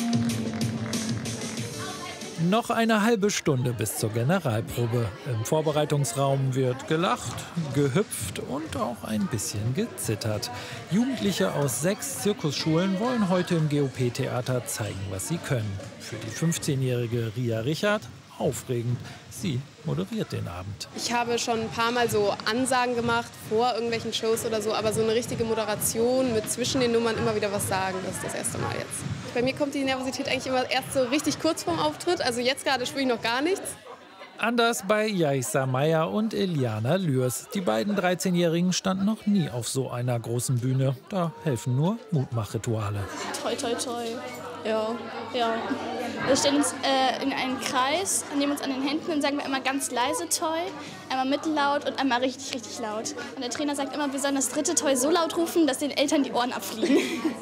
Noch eine halbe Stunde bis zur Generalprobe. Im Vorbereitungsraum wird gelacht, gehüpft und auch ein bisschen gezittert. Jugendliche aus 6 Zirkusschulen wollen heute im GOP-Theater zeigen, was sie können. Für die 15-jährige Ria Richard aufregend. Sie moderiert den Abend. Ich habe schon ein paar Mal so Ansagen gemacht vor irgendwelchen Shows oder so, aber so eine richtige Moderation mit zwischen den Nummern immer wieder was sagen, das ist das erste Mal jetzt. Bei mir kommt die Nervosität eigentlich immer erst so richtig kurz vorm Auftritt, also jetzt gerade spüre ich noch gar nichts. Anders bei Yaissa Meyer und Eliana Lührs. Die beiden 13-Jährigen standen noch nie auf so einer großen Bühne. Da helfen nur Mutmachrituale. Toi, toi, toi. Ja. Wir stellen uns in einen Kreis, nehmen uns an den Händen und sagen wir immer ganz leise Toi, einmal mittellaut und einmal richtig, richtig laut. Und der Trainer sagt immer, wir sollen das dritte Toi so laut rufen, dass den Eltern die Ohren abfliegen.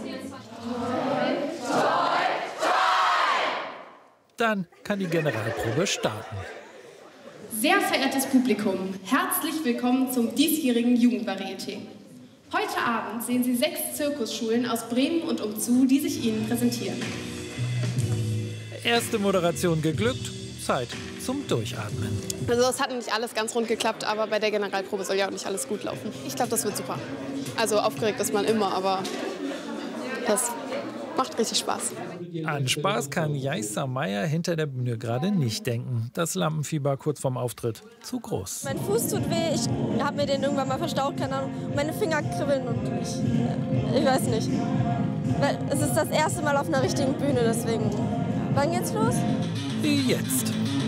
Dann kann die Generalprobe starten. Sehr verehrtes Publikum, herzlich willkommen zum diesjährigen Jugendvarieté. Heute Abend sehen Sie 6 Zirkusschulen aus Bremen und umzu, die sich Ihnen präsentieren. Erste Moderation geglückt, Zeit zum Durchatmen. Also es hat nicht alles ganz rund geklappt, aber bei der Generalprobe soll ja auch nicht alles gut laufen. Ich glaube, das wird super. Also aufgeregt ist man immer, aber das macht richtig Spaß. An Spaß kann Yaissa Meyer hinter der Bühne gerade nicht denken. Das Lampenfieber kurz vorm Auftritt zu groß. Mein Fuß tut weh, ich habe mir den irgendwann mal verstaucht, keine Ahnung. Meine Finger kribbeln und ich weiß nicht. Weil es ist das erste Mal auf einer richtigen Bühne, deswegen. Wann geht's los? Jetzt.